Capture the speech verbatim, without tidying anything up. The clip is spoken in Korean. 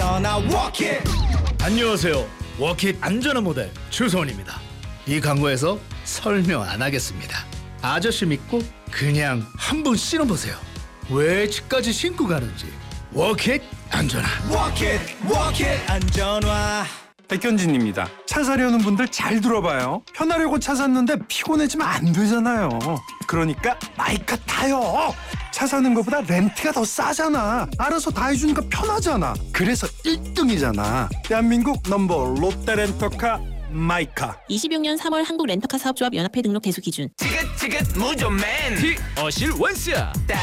안전하 walk it. 안녕하세요. 워킷 안전한 모델 주소원입니다. 이 광고에서 설명 안 하겠습니다. 아저씨 믿고 그냥 한번 신어보세요. 왜 집까지 신고 가는지. 워킷 안전하. walk it, walk it. 안전하. 백현진입니다. 차 사려는 분들 잘 들어봐요. 편하려고 차 샀는데 피곤해지면 안 되잖아요. 그러니까 마이카 타요. 차 사는 것보다 렌트가 더 싸잖아. 알아서 다 해주니까 편하잖아. 그래서 일 등이잖아. 대한민국 넘버 롯데렌터카 마이카. 이십육 년 삼월 한국 렌터카 사업조합 연합회 등록 대수 기준. 지긋지긋 무좀맨 티 어실 원스야